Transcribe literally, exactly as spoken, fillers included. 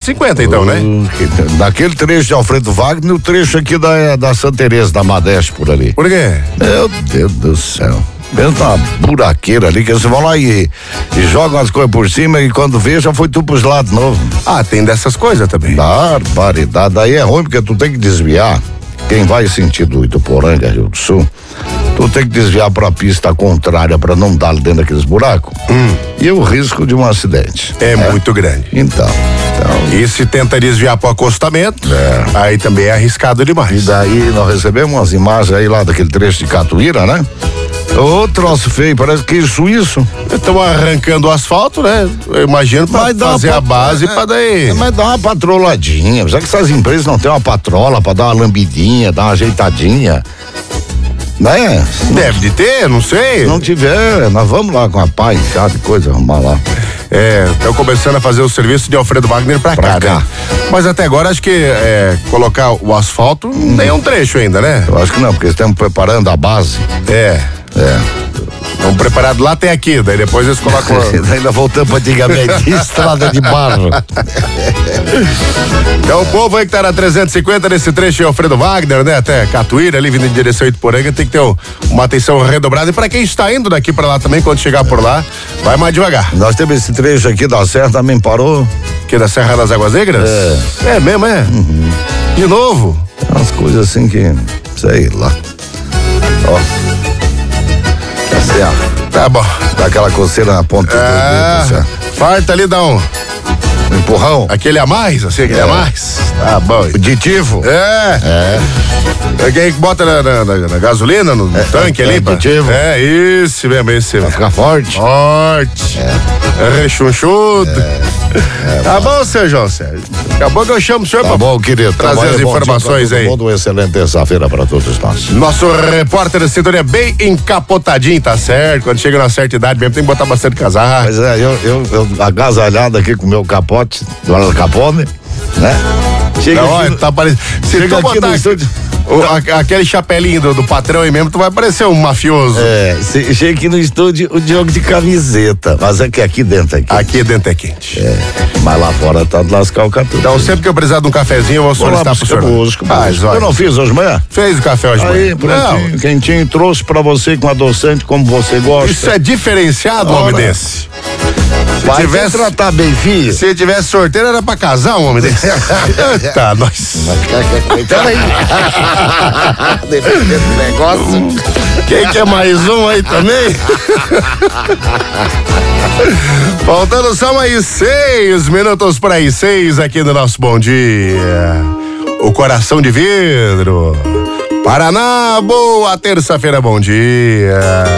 cinquenta então, né? Daquele trecho de Alfredo Wagner, o trecho aqui da, da Santa Teresa, da Madeste, por ali. Por quê? Meu Deus do céu. Mesmo uma buraqueira ali, que eles vão lá e, e jogam as coisas por cima e quando vê, já foi tudo pros lados de novo. Ah, tem dessas coisas também. Barbaridade. Daí é ruim porque tu tem que desviar. Quem vai sentido Ituporanga, Rio do Sul, tu tem que desviar pra pista contrária pra não dar dentro daqueles buracos. Hum. E o risco de um acidente. É, é. muito grande. Então, então. E se tenta desviar pro acostamento, é. aí também é arriscado demais. E daí nós recebemos umas imagens aí lá daquele trecho de Catuíra, né? Ô, troço feio, parece que isso, isso. Estão arrancando o asfalto, né? Eu imagino pra fazer a base é, pra daí. Mas dá uma patroladinha, já que essas empresas não tem uma patrola pra dar uma lambidinha, dar uma ajeitadinha, né? Deve de ter, não sei. Se não tiver, nós vamos lá com a paz, cada coisa, arrumar lá. É, estão começando a fazer o serviço de Alfredo Wagner pra, pra cá, cá. Né? Mas até agora acho que é, colocar o asfalto hum. nem um trecho ainda, né? Eu acho que não, porque estamos preparando a base. É. É. Vamos preparado lá até aqui, daí depois eles colocam. Ainda voltando pra antigamente, estrada de barro. Então o povo aí que tá na trezentos e cinquenta nesse trecho, Alfredo Wagner, né? Até Catuíra, ali vindo em direção a Ituporanga, tem que ter um, uma atenção redobrada. E pra quem está indo daqui pra lá também, quando chegar por lá, vai mais devagar. Nós temos esse trecho aqui da Serra, também parou. Que da Serra das Águas Negras? É. É mesmo, é? Uhum. De novo? É umas coisas assim que, sei lá. Ó. Assim, ó. Tá bom. Dá aquela coceira na ponta é, do dedo. Farta ali, dá um, um empurrão. Aquele a mais, assim, aquele é. a mais. Tá bom. Aditivo. É. É. Alguém que bota na, na, na, na gasolina, no é, tanque é, ali. Aditivo. É, isso mesmo, esse. Vai ficar forte. Forte. É. É rechonchudo. É. É, tá bom, seu João Sérgio. Acabou que eu chamo o senhor tá pra bom, querido. trazer as informações aí. Uma excelente terça-feira pra todos nós. Nosso repórter de sintonia bem encapotadinho, tá certo? Quando chega na certa idade mesmo, tem que botar bastante casaco. Pois é, eu, eu, eu agasalhado aqui com o meu capote, do Capone, né? Chega não, aqui, tá parecendo. Se chega tu aqui botar no estúdio. O, a, aquele chapelinho do, do patrão aí mesmo, tu vai parecer um mafioso. É, chega aqui no estúdio o Diogo de camiseta, mas é que aqui dentro é quente. Aqui dentro é quente. É, mas lá fora tá de lascar o catu. Então sempre que eu precisar de um cafezinho, eu vou solicitar pro senhor. Busco, ah, eu não fiz hoje de manhã? Fez o café hoje de manhã. Aí, prontinho, quentinho, trouxe pra você com adoçante como você gosta. Isso é diferenciado, um homem desse. Se Vai tivesse tratar bem, filho. Se tivesse sorteiro, era pra casar um homem desse. Tá, nós. Então aí. Dependendo do negócio. Quem quer mais um aí também? Faltando só mais seis minutos para as seis aqui no nosso Bom Dia. O coração de vidro. Paraná, boa terça-feira, bom dia.